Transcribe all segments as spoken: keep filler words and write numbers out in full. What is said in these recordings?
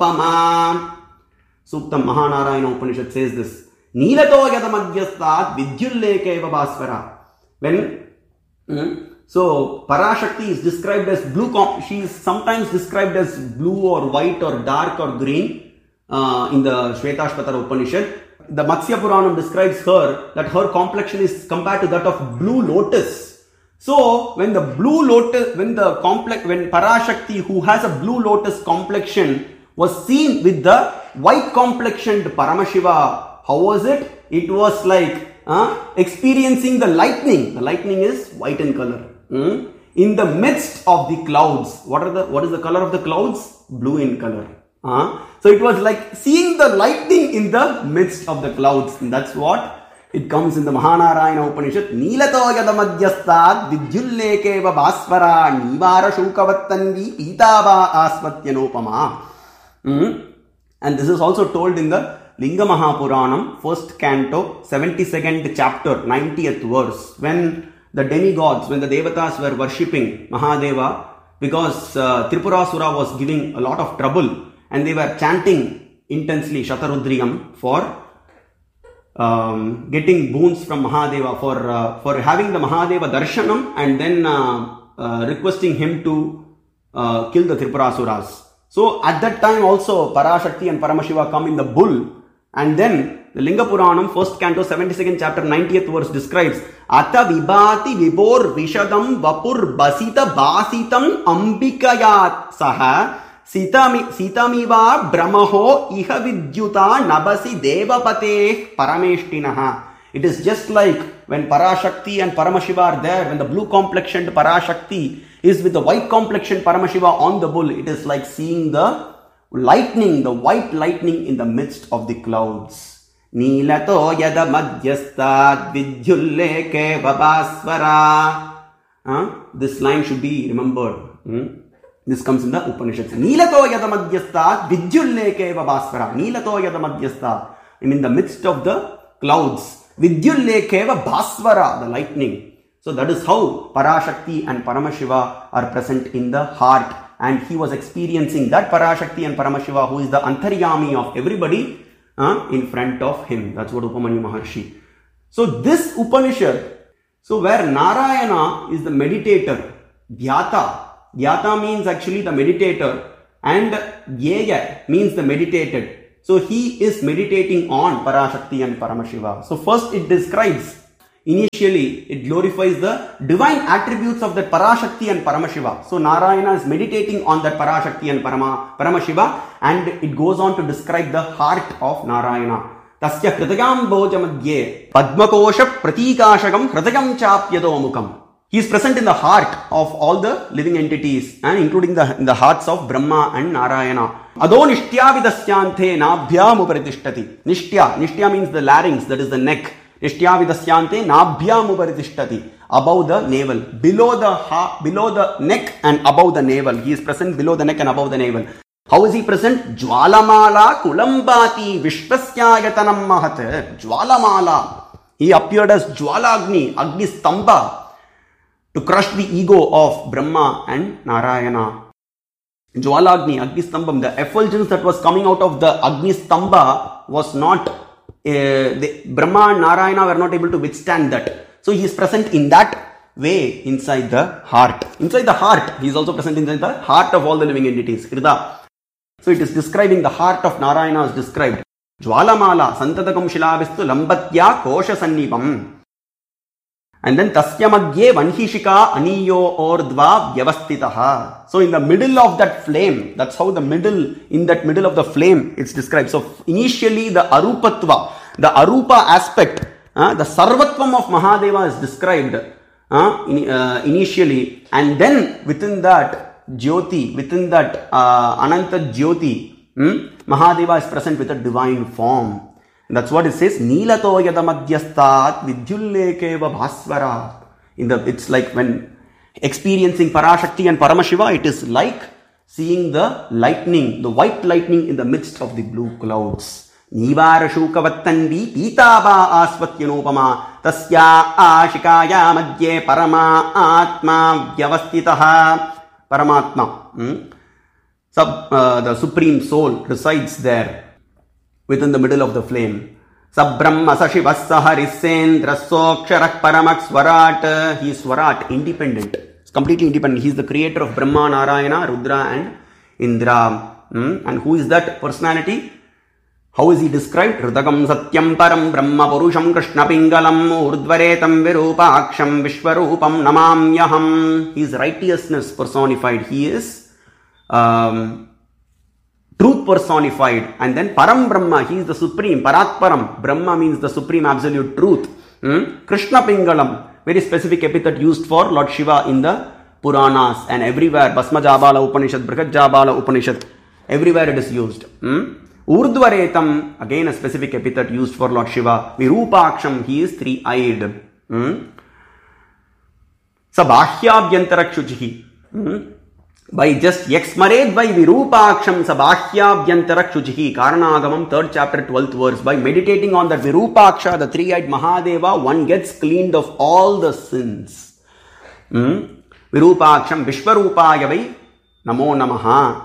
Suktam Mahanarayana Upanishad says this. Nilato yadamadhyastat vidyullekeva bhasvara. When hmm, so Parashakti is described as blue. She is sometimes described as blue or white or dark or green uh, in the Shvetashvatara Upanishad. The Matsya Puranam describes her that her complexion is compared to that of blue lotus. So when the blue lotus, when the complex, when Parashakti, who has a blue lotus complexion, was seen with the white complexioned Paramashiva, how was it? It was like uh, experiencing the lightning. The lightning is white in color. Hmm? In the midst of the clouds. What are the? What is the color of the clouds? Blue in color. Uh, so it was like seeing the lightning in the midst of the clouds. And that's what it comes in the Mahanarayana Upanishad. Nilato yadamadhyastad vidyullekeva bhasvara nivara shukavatanvi pitava asvatyanopama. Mm-hmm. And this is also told in the Linga Mahapuranam, first canto, seventy-second chapter, ninetieth verse. When the demigods, when the devatas were worshipping Mahadeva, because uh, Tripurasura was giving a lot of trouble, and they were chanting intensely Shatarudriyam for um, getting boons from Mahadeva, for uh, for having the Mahadeva darshanam, and then uh, uh, requesting him to uh, kill the Tripurasuras. So at that time also Parashakti and Paramashiva come in the bull, and then the Linga Puranam, first canto, seventy-second chapter, ninetieth verse describes Ata vibhati vibor vishadam vapur basita basitam ambikayat saha Sitami, Sitamiva Brahmaho Iha Vidyuta Nabasi Devapate Parameshtinaha. It is just like when Parashakti and Paramashiva are there, when the blue complexioned Parashakti is with the white complexioned Paramashiva on the bull, it is like seeing the lightning, the white lightning in the midst of the clouds. Nilato yada madhyastad vidyulleke vabhasvara. Uh, this line should be remembered. Hmm? This comes in the Upanishads. Nilato yadamadhyasthat vidyullekeva bhasvara. Nilato yadamadhyasthat. In the midst of the clouds. Vidyullekeva bhasvara. The lightning. So that is how Parashakti and Paramashiva are present in the heart. And he was experiencing that Parashakti and Paramashiva, who is the Antaryami of everybody, uh, in front of him. That's what Upamanyu Maharshi. So this Upanishad, so where Narayana is the meditator, Dhyata. Dhyata means actually the meditator, and Yeya means the meditated. So he is meditating on Parashakti and Paramashiva. So first it describes, initially it glorifies the divine attributes of that Parashakti and Paramashiva. So Narayana is meditating on that Parashakti and Parama, Paramashiva, and it goes on to describe the heart of Narayana. Tasya hridayam bhojamadye padmakosha pratikashagam hridayam chapyadomukam. He is present in the heart of all the living entities, and including the, in the hearts of Brahma and Narayana. Ado nishtya vidasyante nabhyam uparitishthati. Nishtya. Nishtya means the larynx, that is the neck. Nishtya vidasyante nabhyam uparitishthati. Above the navel. Below the ha- below the neck and above the navel. He is present below the neck and above the navel. How is he present? Jwalamala kulambati vishwasyayatanam mahat. Jwalamala. He appeared as Jwalagni, Agni Stamba, to crush the ego of Brahma and Narayana. Jwalagni, Agni Stambam, the effulgence that was coming out of the Agni Stamba was not, uh, the, Brahma and Narayana were not able to withstand that. So he is present in that way inside the heart. Inside the heart, he is also present inside the heart of all the living entities. Hrida. So it is describing the heart of Narayana is described. Jwalamala, Santatakam Shilavistu Lambatya Kosha Sannipam. And then Tasya Madhye Vanhishika Aniyo Ordva Vyavastitaha. So in the middle of that flame, that's how the middle, in that middle of the flame, it's described. So initially the Arupatva, the Arupa aspect, uh, the Sarvatvam of Mahadeva is described uh, in, uh, initially. And then within that Jyoti, within that uh, Ananta Jyoti, hmm, Mahadeva is present with a divine form. That's what it says. Nilato yadamadhyasthat vidyullekeva bhasvara. In the, it's like when experiencing Parashakti and Paramashiva, it is like seeing the lightning, the white lightning in the midst of the blue clouds. Nivara shukavatanvi pitava asvatyanopama tasya ashikaya madhye parama atma vyavastitaha. Paramatma. Hmm? Sub, uh, the supreme soul resides there within the middle of the flame. Sabrahma Sashivas Saharisendra Soksharak Paramak Swarat. He is Swarat, independent. It's completely independent. He is the creator of Brahma, Narayana, Rudra and Indra. Hmm? And who is that personality? How is he described? Hrudagam Satyam Param Brahma Purusham Krishna Pingalam Urdvaretam Virupaksham Vishwarupam Namamyaham. He is righteousness personified. He is um, truth personified. And then Param Brahma, he is the supreme. Paratparam. Brahma means the supreme absolute truth. Hmm? Krishna Pingalam, very specific epithet used for Lord Shiva in the Puranas and everywhere. Bhasmajabala Upanishad, Brihajabala Upanishad, everywhere it is used. Hmm? Urdvaretam, again a specific epithet used for Lord Shiva. Virupaksham, he is three-eyed. Hmm? Sabahyabyantarakshujihi. Hmm? By just Yaksmared by Virupaksham Sabahyabyantarakshujihi. Karanagamam, third chapter, twelfth verse. By meditating on the Virupaksha, the three-eyed Mahadeva, one gets cleaned of all the sins. Hmm? Virupaksham Vishwarupayavai Namo Namaha.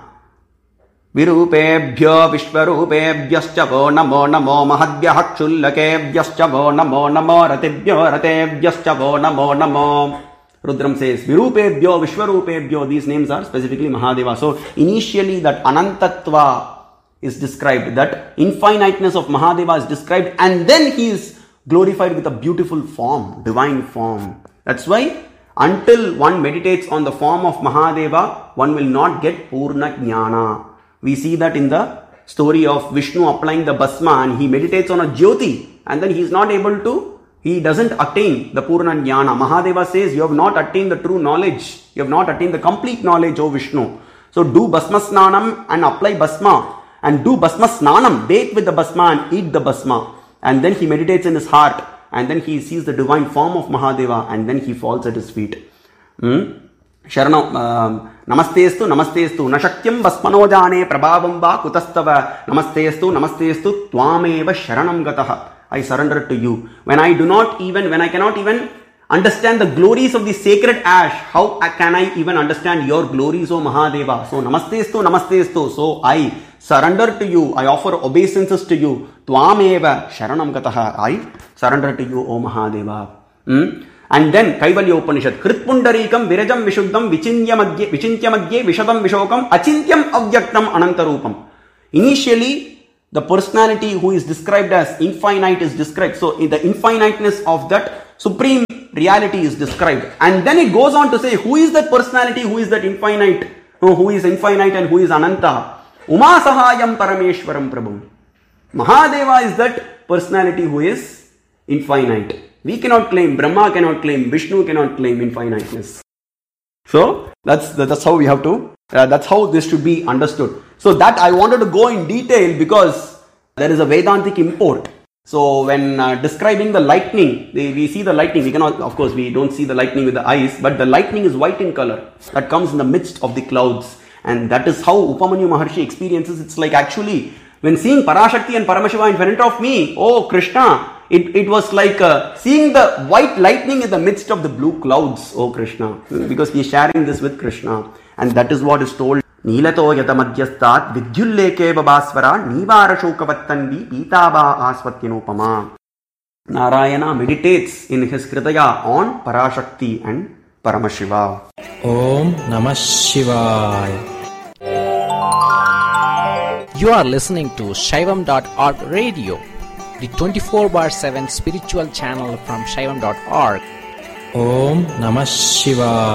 Virupebhyo Vishwarupebhyascha vo namo namo mahadvyah kshullakebhyascha vo namo namo ratibhyo ratebhyascha vo namo namo. Rudram says, Virupebhyo Vishwarupebhyo, these names are specifically Mahadeva. So initially that Anantatva is described, that infiniteness of Mahadeva is described, and then he is glorified with a beautiful form, divine form. That's why until one meditates on the form of Mahadeva, one will not get Purna Jnana. We see that in the story of Vishnu applying the Bhasma, and he meditates on a Jyoti, and then he is not able to, he doesn't attain the Purna Jnana. Mahadeva says, you have not attained the true knowledge. You have not attained the complete knowledge, O Vishnu. So do Bhasma Snanam and apply Bhasma, and do Bhasma Snanam, bathe with the Bhasma and eat the Bhasma. And then he meditates in his heart, and then he sees the divine form of Mahadeva, and then he falls at his feet. Hmm? Sharanam, uh, Namastestu, Namastestu, Nashakyam Basmanojane Prabhavam Va Kutastava, Namastestu, Namastestu, Twameva Sharanam Gataha. I surrender to you. When I do not even, when I cannot even understand the glories of the sacred ash, how can I even understand your glories, O Mahadeva? So, Namastestu, Namastestu. So, I surrender to you. I offer obeisances to you. Twameva Sharanam Gataha. I surrender to you, O Mahadeva. Hmm? And then Kaivalya Upanishad, Kritpundarikam Virajam Vishuddham Vichintya Madhye Vichintya Madhye Vishadam Vishokam Achintyam Avyaktam Anantarupam. Initially, the personality who is described as infinite is described. So, the infiniteness of that supreme reality is described. And then it goes on to say, who is that personality, who is that infinite, who is infinite and who is Ananta? Uma Sahayam Parameshwaram Prabhu. Mahadeva is that personality who is infinite. We cannot claim, Brahma cannot claim, Vishnu cannot claim infiniteness. So, that's, that's how we have to, uh, that's how this should be understood. So that I wanted to go in detail because there is a Vedantic import. So when uh, describing the lightning, they, we see the lightning, we cannot, of course we don't see the lightning with the eyes, but the lightning is white in color that comes in the midst of the clouds. And that is how Upamanyu Maharshi experiences. It's like actually, when seeing Parashakti and Paramashiva in front of me, oh Krishna, It, it was like uh, seeing the white lightning in the midst of the blue clouds, oh Krishna. Because he is sharing this with Krishna. And that is what is told. Nilato yata madhyastat vidyulleke babasvara nivara shokavatanvi pitaba asvatyanopama. Narayana meditates in his Hridaya on Parashakti and Paramashiva. Om Namah Shivaya. You are listening to Shaivam dot org radio, the twenty-four bar seven spiritual channel from Shaivam dot org. Om Namah Shivaya.